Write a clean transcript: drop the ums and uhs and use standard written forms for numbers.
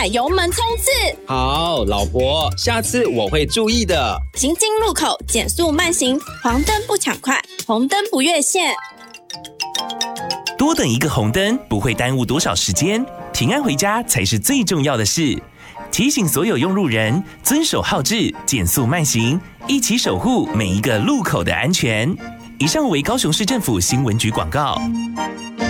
快油门冲刺！ 好，老婆，下次我会注意的。 行经路口减速慢行，黄灯不抢快，红灯不越线。 多等一个红灯不会耽误多少时间，平安回家才是最重要的事。提醒所有用路人遵守号志，减速慢行，一起守护每一个路口的安全。以上为高雄市政府新闻局广告。